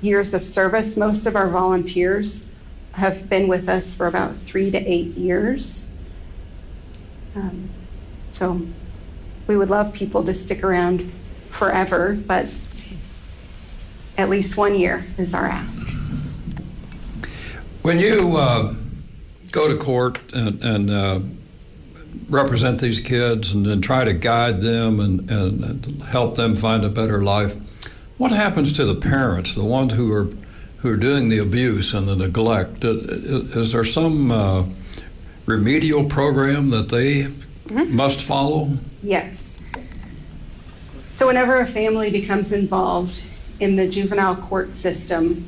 years of service. Most of our volunteers have been with us for about 3 to 8 years. So we would love people to stick around forever, but at least 1 year is our ask. When you go to court and represent these kids and try to guide them and help them find a better life, what happens to the parents, the ones who are doing the abuse and the neglect? Is there some remedial program that they must follow? Yes. So whenever a family becomes involved in the juvenile court system,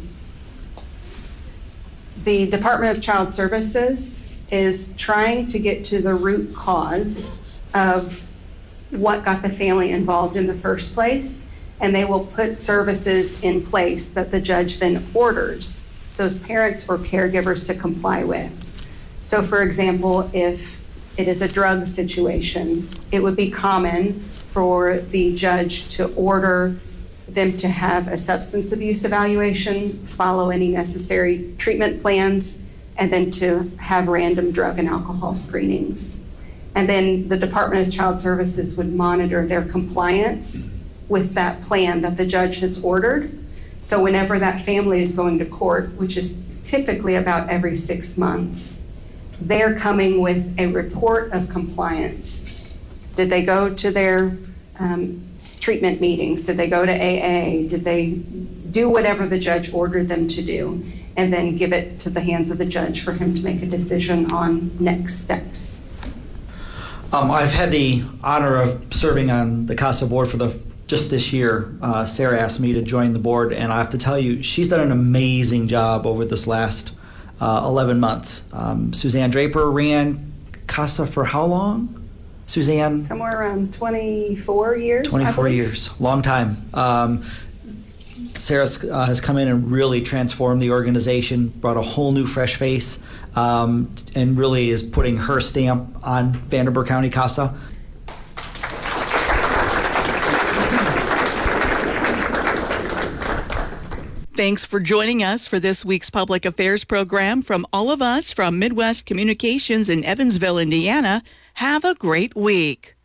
the Department of Child Services is trying to get to the root cause of what got the family involved in the first place, and they will put services in place that the judge then orders those parents or caregivers to comply with. So for example, if it is a drug situation, it would be common for the judge to order them to have a substance abuse evaluation, follow any necessary treatment plans, and then to have random drug and alcohol screenings. And then the Department of Child Services would monitor their compliance with that plan that the judge has ordered. So whenever that family is going to court, which is typically about every 6 months, they're coming with a report of compliance. Did they go to their treatment meetings? Did they go to AA? Did they do whatever the judge ordered them to do? And then give it to the hands of the judge for him to make a decision on next steps. I've had the honor of serving on the CASA board for just this year. Sarah asked me to join the board, and I have to tell you, she's done an amazing job over this last 11 months. Suzanne Draper ran CASA for how long? Suzanne? Somewhere around 24 years. 24 years, long time. Sarah has come in and really transformed the organization, brought a whole new fresh face, and really is putting her stamp on Vanderburgh County CASA. Thanks for joining us for this week's Public Affairs program. From all of us from Midwest Communications in Evansville, Indiana, have a great week.